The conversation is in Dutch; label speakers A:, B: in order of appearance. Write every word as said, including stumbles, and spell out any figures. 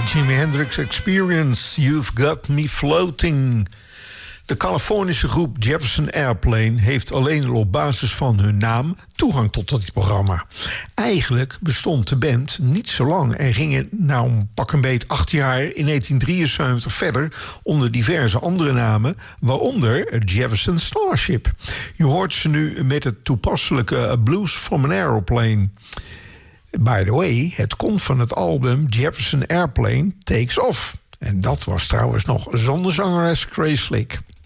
A: Jimi Hendrix Experience, You've Got Me Floating. De Californische groep Jefferson Airplane heeft alleen al op basis van hun naam toegang tot dit programma. Eigenlijk bestond de band niet zo lang en gingen nou pak een beet acht jaar in negentien drieënzeventig verder onder diverse andere namen, waaronder Jefferson Starship. Je hoort ze nu met het toepasselijke Blues from an Aeroplane. By the way, het komt van het album Jefferson Airplane Takes Off. En dat was trouwens nog zonder zangeres Grace Slick.